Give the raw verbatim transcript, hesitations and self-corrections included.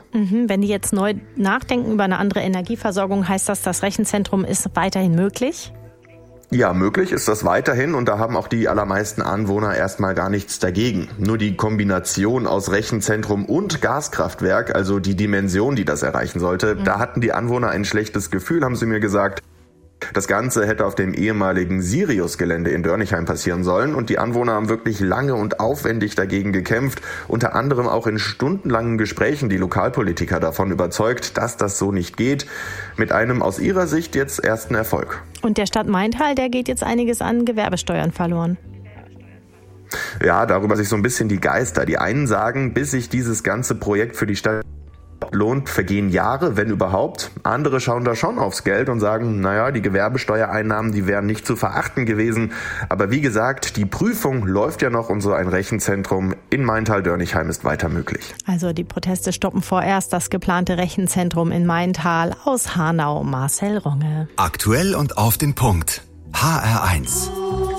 Mhm, wenn die jetzt neu nachdenken über eine andere Energieversorgung, heißt das, das Rechenzentrum ist weiterhin möglich? Ja, möglich ist das weiterhin und da haben auch die allermeisten Anwohner erstmal gar nichts dagegen. Nur die Kombination aus Rechenzentrum und Gaskraftwerk, also die Dimension, die das erreichen sollte, mhm. da hatten die Anwohner ein schlechtes Gefühl, haben sie mir gesagt. Das Ganze hätte auf dem ehemaligen Sirius-Gelände in Dörnigheim passieren sollen und die Anwohner haben wirklich lange und aufwendig dagegen gekämpft, unter anderem auch in stundenlangen Gesprächen die Lokalpolitiker davon überzeugt, dass das so nicht geht, mit einem aus ihrer Sicht jetzt ersten Erfolg. Und der Stadt Maintal, der geht jetzt einiges an Gewerbesteuern verloren. Ja, darüber sich so ein bisschen die Geister. Die einen sagen, bis sich dieses ganze Projekt für die Stadt lohnt, vergehen Jahre, wenn überhaupt. Andere schauen da schon aufs Geld und sagen, naja, die Gewerbesteuereinnahmen, die wären nicht zu verachten gewesen. Aber wie gesagt, die Prüfung läuft ja noch und so ein Rechenzentrum in Maintal-Dörnigheim ist weiter möglich. Also die Proteste stoppen vorerst das geplante Rechenzentrum in Maintal. Aus Hanau, Marcel Ronge. Aktuell und auf den Punkt. H R eins.